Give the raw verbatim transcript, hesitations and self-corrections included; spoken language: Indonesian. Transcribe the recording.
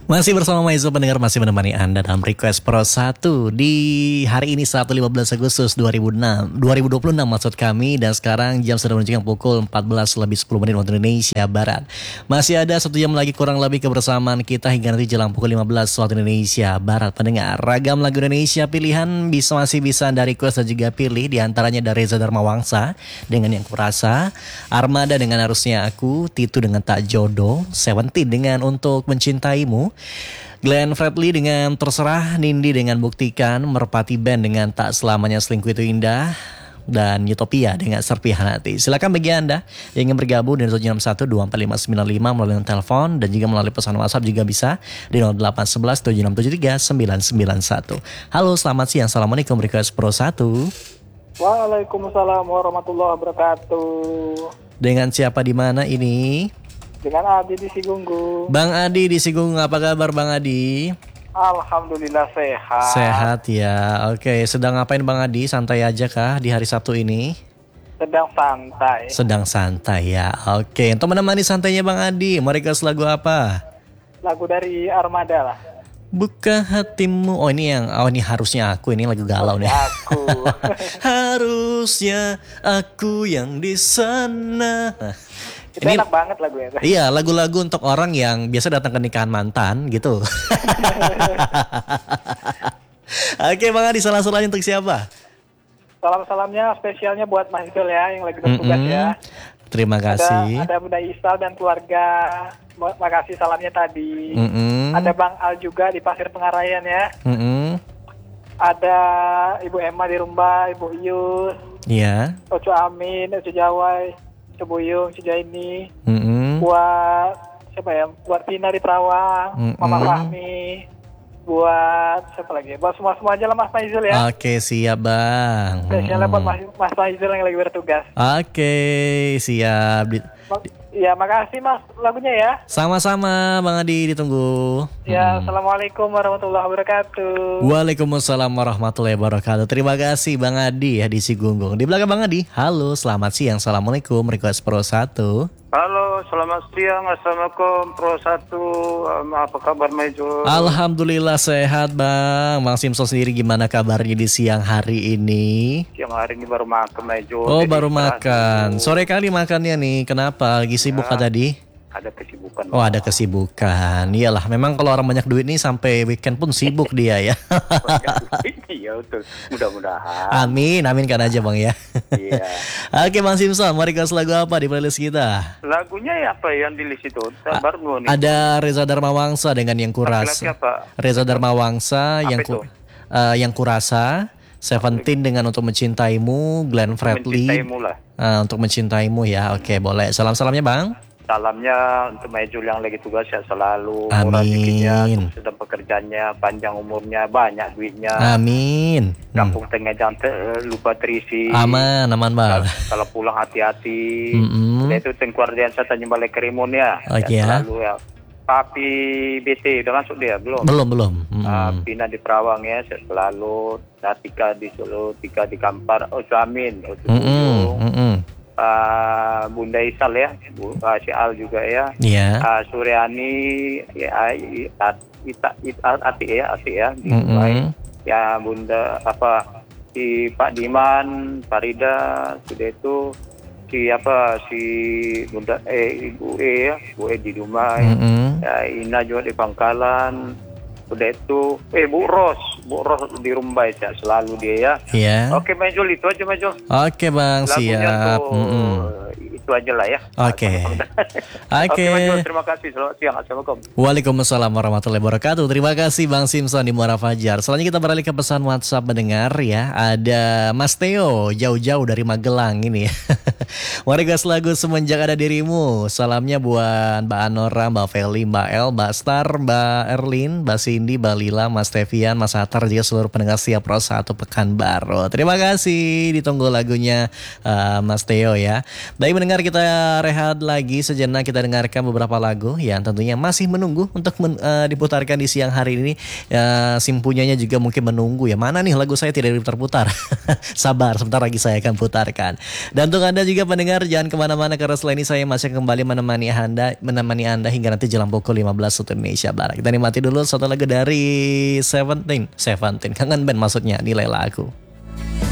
Masih bersama Maizo, pendengar masih menemani Anda dalam Request Pro satu di hari ini Sabtu lima belas Agustus dua ribu enam, dua ribu dua puluh enam maksud kami. Dan sekarang jam sudah menunjukkan pukul empat belas lebih sepuluh menit waktu Indonesia Barat. Masih ada satu jam lagi kurang lebih kebersamaan kita hingga nanti jelang pukul lima belas waktu Indonesia Barat. Pendengar, ragam lagu Indonesia pilihan bisa masih bisa Anda request dan juga pilih. Di antaranya dari Reza Darmawangsa dengan Yang Kurasa, Armada dengan Harusnya Aku, Titu dengan Tak Jodoh, Seventeen dengan Untuk Mencintaimu, Glenn Fredly dengan Terserah, Nindi dengan Buktikan, Merpati Band dengan Tak Selamanya Selingkuh Itu Indah, dan Utopia dengan Serpihan Hati. Silakan bagi Anda yang ingin bergabung di tujuh enam satu dua empat lima sembilan lima melalui telepon dan juga melalui pesan WhatsApp juga bisa di nol delapan satu satu tujuh enam tujuh tiga sembilan sembilan satu. Halo, selamat siang. Assalamualaikum Request Pro satu. Waalaikumsalam warahmatullahi wabarakatuh. Dengan siapa di mana ini? Dengan Adi di Sigunggung. Bang Adi di Sigunggung, apa kabar Bang Adi? Alhamdulillah sehat. Sehat ya. Oke, sedang ngapain Bang Adi? Santai aja kah di hari Sabtu ini? Sedang santai. Sedang santai ya. Oke, untuk menemani santainya Bang Adi, mau request lagu apa? Lagu dari Armada lah. Buka hatimu. Oh ini yang, oh ini Harusnya Aku, ini lagu galau nih. Aku. Harusnya aku yang di sana. Itu Ini enak banget lagunya. iya, lagu-lagu untuk orang yang biasa datang ke nikahan mantan gitu. Oke Bang Adi, salam-salamnya untuk siapa? Salam-salamnya spesialnya buat Mas Idol ya yang lagi bertugas Mm-mm. ya. Terima kasih. Ada, ada Bunda Isal dan keluarga. Makasih salamnya tadi. Mm-mm. Ada Bang Al juga di Pasir Pengarayan ya. Mm-mm. Ada Ibu Emma di Rumba, Ibu Yus, Iya. Oco Amin, Oco Jawai, Oco Buyung, Oco Jaini. Mm-mm. Buat siapa ya? Buat Vina di Terawang, Mm-mm. Mama Fahmi. Buat siapa lagi? Buat semua-semua aja lah Mas Faizul ya. Oke, siap Bang. Spesialnya buat Mm-mm. Mas, Mas Faizul yang lagi bertugas. Oke, siap. Di- Ma- Ya makasih Mas lagunya ya. Sama-sama Bang Adi, ditunggu. Ya, Assalamualaikum warahmatullahi wabarakatuh. Waalaikumsalam warahmatullahi wabarakatuh. Terima kasih Bang Adi ya di Sigunggung. Di belakang Bang Adi, halo, selamat siang. Assalamualaikum, Request Pro satu. Halo, selamat siang. Assalamualaikum Pro satu. Um, apa kabar Maijo? Alhamdulillah sehat Bang. Bang Simpson sendiri gimana kabarnya di siang hari ini? Siang hari ini baru makan Maijo. Oh, Jadi baru istirahat makan. dulu. Sore kali makannya nih. Kenapa? Lagi sibuk kah tadi? Ada kesibukan. Oh, ada kesibukan. Iyalah, memang kalau orang banyak duit nih sampai weekend pun sibuk dia ya. Iya betul. Mudah-mudahan. Amin, amin kan aja Bang ya. Iya. Oke Bang Simpson, mau request lagu apa di playlist kita? Lagunya ya apa yang di list itu? A- Baru nih. Ada Reza Darmawangsa dengan Yang Laki-laki Kurasa. apa? Reza Darmawangsa Apa yang itu? ku, eh, yang Kurasa, Seventeen dengan Untuk Mencintaimu, Glenn Fredly. Mencintaimu lah. Eh, Untuk Mencintaimu ya. Oke, boleh. Salam-salamnya Bang. Salamnya untuk Maijul yang lagi tugas ya selalu Amin. murah rezekinya, sedang pekerjaannya, panjang umurnya, banyak duitnya. Amin. Hmm. Kampung tengah jangan ter- lupa terisi. Aman, aman Bang. Kalau, kalau pulang hati-hati. Mm-mm. Udah itu Tengku Ardian saya tanya balik kerimun ya. Oke, Ya, ya. Selalu ya. Papi B T udah masuk dia belum? Belum, belum. Mm-mm. Ah, Pina di Perawang ya, saya selalu. Tika di Solo, Tika di Kampar, Ojo Amin, Ojo Mm-mm, Buyung. mm-mm. Ah, Bunda Isal ya, Bu ah, si Al juga ya. Iya. Ah, Suryani, ya, I- At- Ita, Ita, Ati ya, Ati ya, di Mm-mm. Dubai. Ya Bunda apa si Pak Diman, Farida, sudah itu si apa si Bunda eh Ibu E ya, Bu E di Dumai. Mm-mm. Ya, Ina juga di Pangkalan. Udah itu eh Bu Ros, Bu Ros di Rumbai ya, selalu dia ya. Iya. Oke Majul, itu aja Majul. Oke Bang, Lagunya siap. tuh Mm-mm. itu aja lah ya. Oke. Oke Oke. Majul, terima kasih. Selamat siang. Assalamualaikum. Waalaikumsalam warahmatullahi wabarakatuh. Terima kasih Bang Simpson di Muara Fajar. Selanjutnya kita beralih ke pesan WhatsApp mendengar ya. Ada Mas Theo jauh-jauh dari Magelang ini. Warga lagu Semenjak Ada Dirimu. Salamnya buat Mbak Anora, Mbak Feli, Mbak El, Mbak Star, Mbak Erlin, Mbak Cindy, Mbak Lila, Mas Tevian, Mas Atar, juga seluruh pendengar siap Pro satu Pekanbaru. Terima kasih. Ditunggu lagunya uh, Mas Theo ya. Baik mendengar pendengar, kita rehat lagi sejenak, kita dengarkan beberapa lagu yang tentunya masih menunggu untuk men, uh, diputarkan di siang hari ini. Ya, simpunyanya juga mungkin menunggu ya. Mana nih lagu saya tidak diputar-putar. Sabar, sebentar lagi saya akan putarkan. Dan untuk Anda juga pendengar, jangan kemana-mana karena setelah ini saya masih kembali menemani Anda, menemani Anda hingga nanti jelang pukul lima belas waktu Indonesia Barat. Kita nikmati dulu satu lagu dari Seventeen, Seventeen, kangen band maksudnya, Nilailah Aku.